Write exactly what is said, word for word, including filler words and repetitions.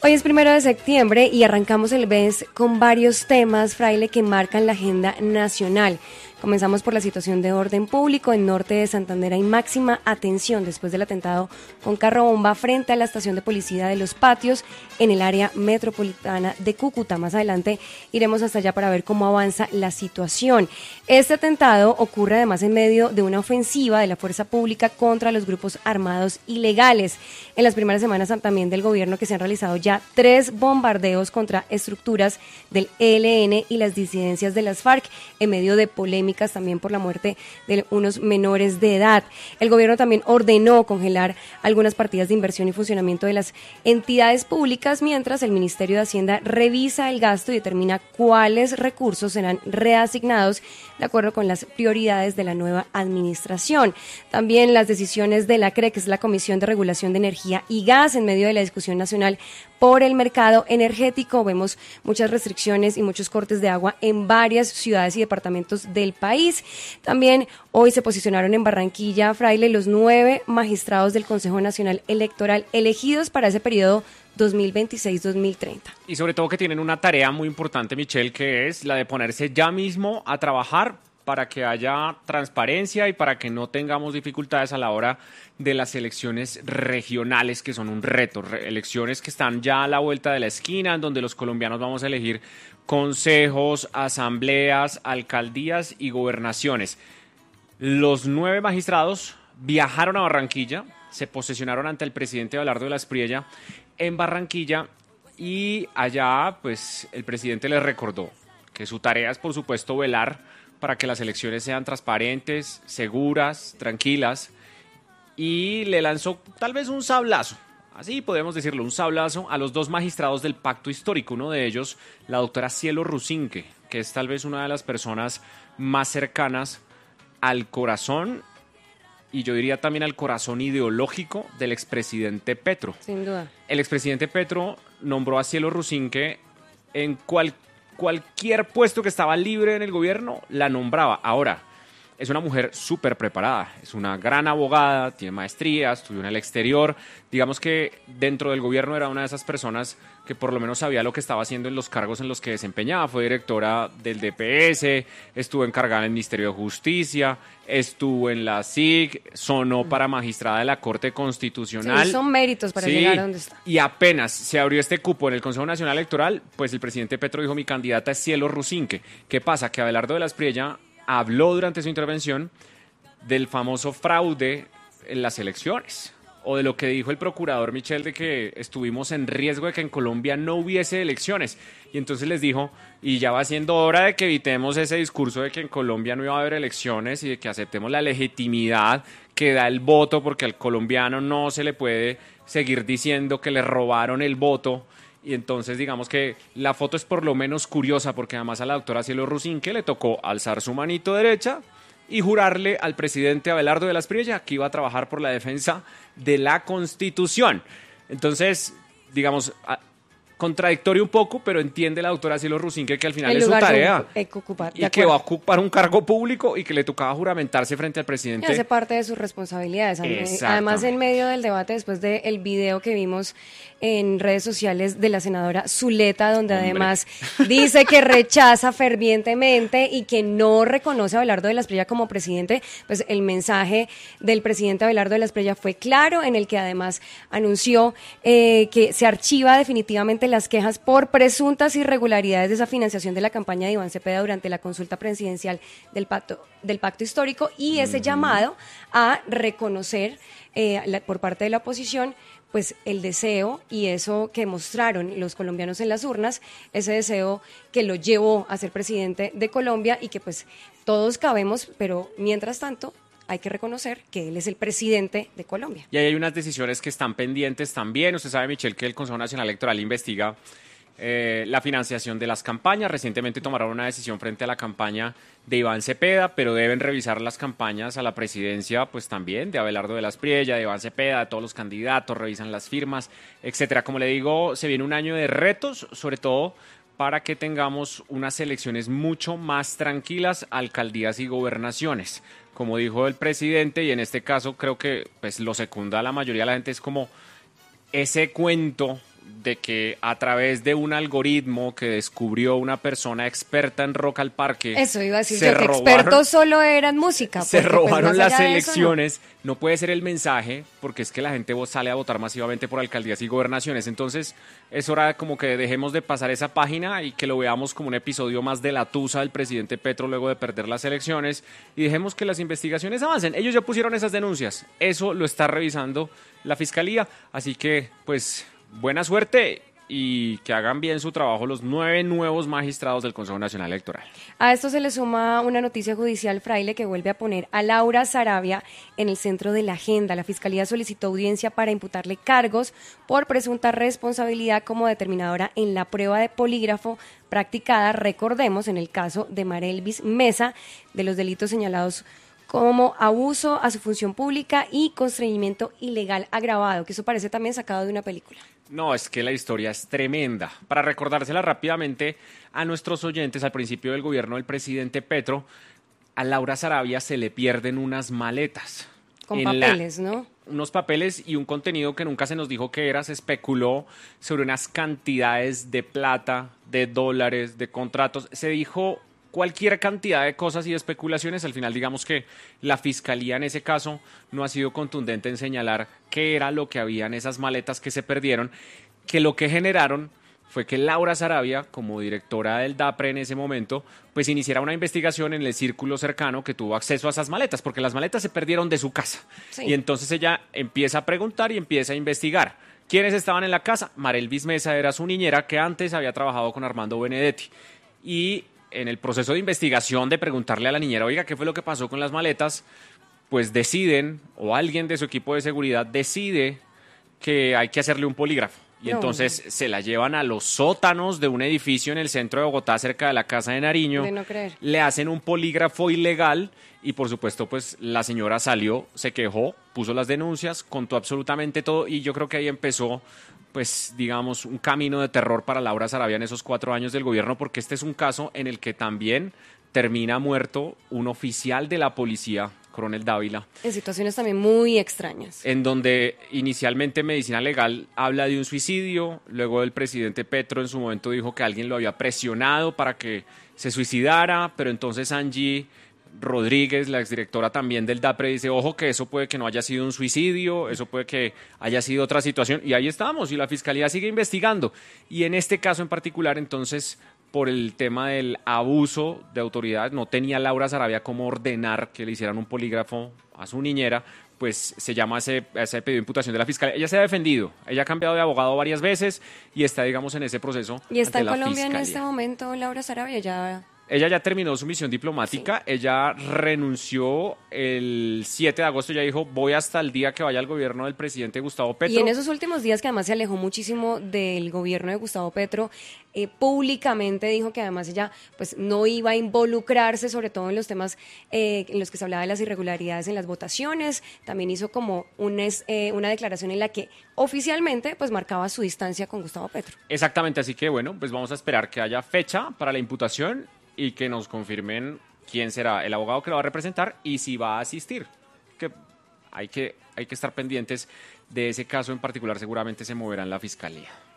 Hoy es primero de septiembre y arrancamos el mes con varios temas, Fraile, que marcan la agenda nacional. Comenzamos por la situación de orden público. En norte de Santander hay máxima atención después del atentado con carro bomba frente a la estación de policía de Los Patios en el área metropolitana de Cúcuta. Más adelante iremos hasta allá para ver cómo avanza la situación. Este atentado ocurre además en medio de una ofensiva de la fuerza pública contra los grupos armados ilegales. En las primeras semanas también del gobierno que se han realizado ya tres bombardeos contra estructuras del E L N y las disidencias de las FARC en medio de polémicas también por la muerte de unos menores de edad. El gobierno también ordenó congelar algunas partidas de inversión y funcionamiento de las entidades públicas, mientras el Ministerio de Hacienda revisa el gasto y determina cuáles recursos serán reasignados de acuerdo con las prioridades de la nueva administración. También las decisiones de la C R E, que es la Comisión de Regulación de Energía y Gas, en medio de la discusión nacional por el mercado energético. Vemos muchas restricciones y muchos cortes de agua en varias ciudades y departamentos del país. También hoy se posicionaron en Barranquilla, Fraile, los nueve magistrados del Consejo Nacional Electoral elegidos para ese periodo dos mil veintiséis a dos mil treinta. Y sobre todo que tienen una tarea muy importante, Michelle, que es la de ponerse ya mismo a trabajar para que haya transparencia y para que no tengamos dificultades a la hora de las elecciones regionales, que son un reto, re- elecciones que están ya a la vuelta de la esquina, en donde los colombianos vamos a elegir consejos, asambleas, alcaldías y gobernaciones. Los nueve magistrados viajaron a Barranquilla, se posesionaron ante el presidente Abelardo de la Espriella en Barranquilla, y allá pues el presidente les recordó que su tarea es, por supuesto, velar para que las elecciones sean transparentes, seguras, tranquilas, y le lanzó tal vez un sablazo, así podemos decirlo, un sablazo a los dos magistrados del Pacto Histórico. Uno de ellos, la doctora Cielo Rusinque, que es tal vez una de las personas más cercanas al corazón, y yo diría también al corazón ideológico del expresidente Petro. Sin duda. El expresidente Petro nombró a Cielo Rusinque en cual, cualquier puesto que estaba libre en el gobierno, la nombraba. Ahora, es una mujer súper preparada, es una gran abogada, tiene maestría, estudió en el exterior. Digamos que dentro del gobierno era una de esas personas que por lo menos sabía lo que estaba haciendo en los cargos en los que desempeñaba. Fue directora del D P S, estuvo encargada en el Ministerio de Justicia, estuvo en la S I C, sonó para magistrada de la Corte Constitucional. Sí, son méritos para Sí, llegar a donde está. Y apenas se abrió este cupo en el Consejo Nacional Electoral, pues el presidente Petro dijo: mi candidata es Cielo Rusinque. ¿Qué pasa? Que Abelardo de la Espriella habló durante su intervención del famoso fraude en las elecciones, o de lo que dijo el procurador Michel, de que estuvimos en riesgo de que en Colombia no hubiese elecciones. Y entonces les dijo: y ya va siendo hora de que evitemos ese discurso de que en Colombia no iba a haber elecciones y de que aceptemos la legitimidad que da el voto, porque al colombiano no se le puede seguir diciendo que le robaron el voto. Y entonces digamos que la foto es por lo menos curiosa, porque además a la doctora Cielo Rusinque le tocó alzar su manito derecha y jurarle al presidente Abelardo de la Espriella que iba a trabajar por la defensa de la Constitución. Entonces, digamos, a, contradictorio un poco, pero entiende la doctora Cielo Rusinque que al final El es su lugar tarea que ocupar, y que va a ocupar un cargo público y que le tocaba juramentarse frente al presidente. Y hace parte de sus responsabilidades. Además, en medio del debate, después del video que vimos en redes sociales de la senadora Zuleta, donde Hombre. además dice que rechaza fervientemente y que no reconoce a Abelardo de la Espriella como presidente, pues el mensaje del presidente Abelardo de la Espriella fue claro, en el que además anunció eh, que se archiva definitivamente las quejas por presuntas irregularidades de esa financiación de la campaña de Iván Cepeda durante la consulta presidencial del pacto, del pacto histórico, y ese uh-huh. llamado a reconocer eh, la, por parte de la oposición pues el deseo y eso que mostraron los colombianos en las urnas, ese deseo que lo llevó a ser presidente de Colombia, y que pues todos cabemos, pero mientras tanto hay que reconocer que él es el presidente de Colombia. Y ahí hay unas decisiones que están pendientes también. Usted sabe, Michelle, que el Consejo Nacional Electoral investiga eh, la financiación de las campañas. Recientemente tomaron una decisión frente a la campaña de Iván Cepeda, pero deben revisar las campañas a la presidencia, pues también de Abelardo de la Espriella, de Iván Cepeda, de todos los candidatos, revisan las firmas, etcétera. Como le digo, se viene un año de retos, sobre todo para que tengamos unas elecciones mucho más tranquilas, alcaldías y gobernaciones. Como dijo el presidente, y en este caso creo que pues lo secunda la mayoría de la gente, es como ese cuento de que a través de un algoritmo que descubrió una persona experta en Rock al Parque... Eso iba a decir se yo, que robaron- expertos solo eran música. Se porque, pues, robaron más las allá de eso, no. elecciones, no. puede ser el mensaje, porque es que la gente vo- sale a votar masivamente por alcaldías y gobernaciones. Entonces, es hora como que dejemos de pasar esa página y que lo veamos como un episodio más de la tusa del presidente Petro luego de perder las elecciones y dejemos que las investigaciones avancen. Ellos ya pusieron esas denuncias, eso lo está revisando la Fiscalía, así que, pues, buena suerte y que hagan bien su trabajo los nueve nuevos magistrados del Consejo Nacional Electoral. A esto se le suma una noticia judicial, Fraile, que vuelve a poner a Laura Sarabia en el centro de la agenda. La Fiscalía solicitó audiencia para imputarle cargos por presunta responsabilidad como determinadora en la prueba de polígrafo practicada, recordemos, en el caso de Marelvis Mesa, de los delitos señalados como abuso a su función pública y constreñimiento ilegal agravado, que eso parece también sacado de una película. No, es que la historia es tremenda. Para recordársela rápidamente a nuestros oyentes, al principio del gobierno del presidente Petro, a Laura Sarabia se le pierden unas maletas. Con En la- papeles, ¿no? Unos papeles y un contenido que nunca se nos dijo que era, se especuló sobre unas cantidades de plata, de dólares, de contratos. Se dijo cualquier cantidad de cosas y de especulaciones. Al final, digamos que la Fiscalía en ese caso no ha sido contundente en señalar qué era lo que había en esas maletas que se perdieron, que lo que generaron fue que Laura Sarabia, como directora del DAPRE en ese momento, pues iniciara una investigación en el círculo cercano que tuvo acceso a esas maletas, porque las maletas se perdieron de su casa. Sí. Y entonces ella empieza a preguntar y empieza a investigar. ¿Quiénes estaban en la casa? Marelvis Mesa era su niñera que antes había trabajado con Armando Benedetti. Y en el proceso de investigación de preguntarle a la niñera, oiga, ¿qué fue lo que pasó con las maletas? Pues deciden, o alguien de su equipo de seguridad decide que hay que hacerle un polígrafo. Y No. entonces se la llevan a los sótanos de un edificio en el centro de Bogotá, cerca de la Casa de Nariño. De no creer. Le hacen un polígrafo ilegal y, por supuesto, pues la señora salió, se quejó, puso las denuncias, contó absolutamente todo y yo creo que ahí empezó, pues, digamos, un camino de terror para Laura Sarabia en esos cuatro años del gobierno, porque este es un caso en el que también termina muerto un oficial de la policía, Coronel Dávila, En situaciones también muy extrañas. en donde inicialmente Medicina Legal habla de un suicidio, luego el presidente Petro en su momento dijo que alguien lo había presionado para que se suicidara, pero entonces Angie Rodríguez, la exdirectora también del DAPRE, dice, ojo que eso puede que no haya sido un suicidio, eso puede que haya sido otra situación, y ahí estamos, y la Fiscalía sigue investigando. Y en este caso en particular, entonces, por el tema del abuso de autoridad, no tenía Laura Sarabia cómo ordenar que le hicieran un polígrafo a su niñera, pues se llama ese, ese pedido de imputación de la Fiscalía. Ella se ha defendido, ella ha cambiado de abogado varias veces y está, digamos, en ese proceso. ¿Y está ante en la Colombia en Fiscalía. este momento Laura Sarabia? Ya... Ella ya terminó su misión diplomática, ella renunció el siete de agosto, ya dijo, voy hasta el día que vaya al gobierno del presidente Gustavo Petro. Y en esos últimos días que además se alejó muchísimo del gobierno de Gustavo Petro, eh, públicamente dijo que además ella pues no iba a involucrarse, sobre todo en los temas eh, en los que se hablaba de las irregularidades en las votaciones. También hizo como un es- eh, una declaración en la que oficialmente pues marcaba su distancia con Gustavo Petro. Exactamente, así que bueno, pues vamos a esperar que haya fecha para la imputación y que nos confirmen quién será el abogado que lo va a representar y si va a asistir. Que hay que, hay que estar pendientes de ese caso en particular, seguramente se moverá en la Fiscalía.